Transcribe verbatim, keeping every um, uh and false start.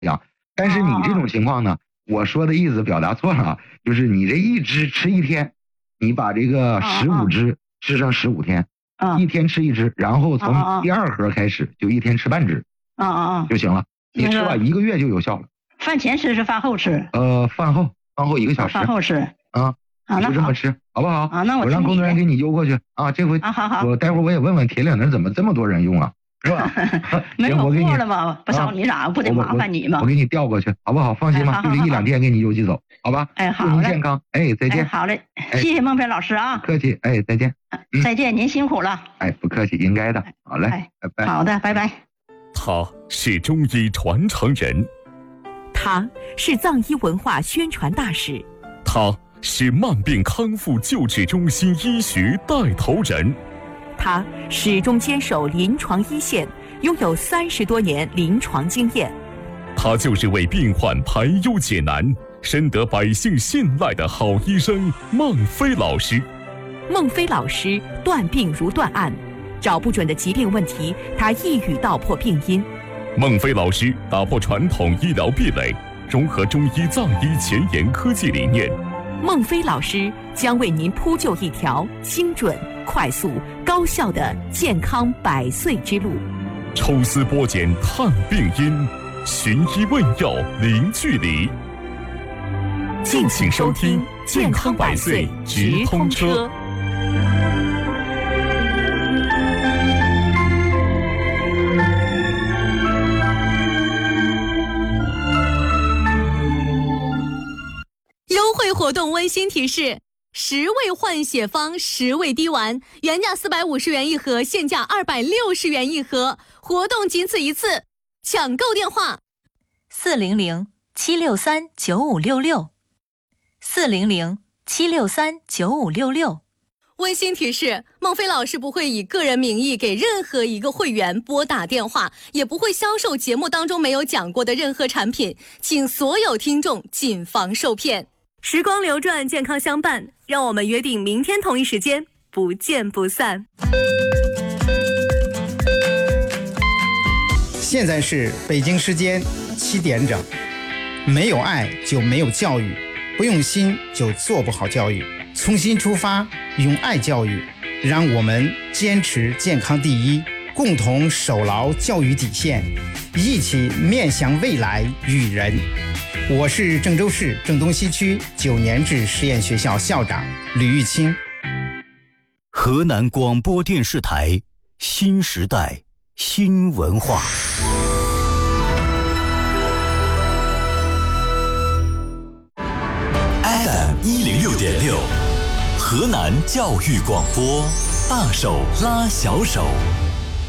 样。但是你这种情况呢，我说的意思表达错了，就是你这一支吃一天，你把这个十五支吃成十五天，一天吃一支，然后从第二盒开始就一天吃半支， 啊啊啊， 就行了。你吃吧，一个月就有效了。 饭前吃是饭后吃？ 呃，饭后，饭后一个小时。 饭后吃。 啊。 啊， 就这么吃，好不好？ 啊，那我我让工作人员给你邮过去啊。这回啊，好好， 我待会儿我也问问铁岭那怎么这么多人用啊，是吧？ 没有货了吗？不找你咋不得麻烦你吗？ 我给你调过去，好不好？放心吧，就这一两天给你邮寄走，好吧？ 哎，好祝您健康，哎，再见。 好嘞，谢谢孟非老师啊。 不客气，哎，再见。 再见，您辛苦了。 哎，不客气，应该的。好嘞，拜拜。 好的，拜拜。 他是中医传承人， 他是藏医文化宣传大使， 他是慢病康复救治中心医学带头人， 他始终坚守临床一线，拥有三十多年临床经验。 他就是为病患排忧解难、深得百姓信赖的好医生孟非老师。 孟非老师断病如断案，找不准的疾病问题，他一语道破病因。 孟非老师打破传统医疗壁垒，融合中医藏医前沿科技理念。 孟非老师将为您铺就一条精准、快速、高效的健康百岁之路。 抽丝剥茧探病因，寻医问药零距离。敬请收听《健康百岁直通车》。 优惠活动温馨提示：十味换血方十味滴丸，原价四百五十元一盒，现价二百六十元一盒，活动仅此一次，抢购电话： 四零零七六三九五六六，四零零七六三九五六六。 温馨提示：孟非老师不会以个人名义给任何一个会员拨打电话，也不会销售节目当中没有讲过的任何产品，请所有听众谨防受骗。时光流转，健康相伴，让我们约定明天同一时间不见不散。 现在是北京时间七点整。没有爱就没有教育，不用心就做不好教育。从心出发，用爱教育，让我们坚持健康第一，共同守牢教育底线，一起面向未来育人。我是郑州市郑东西区九年制实验学校校长吕玉清。 河南广播电视台新时代新文化。F M 一零六点六，河南教育广播，大手拉小手。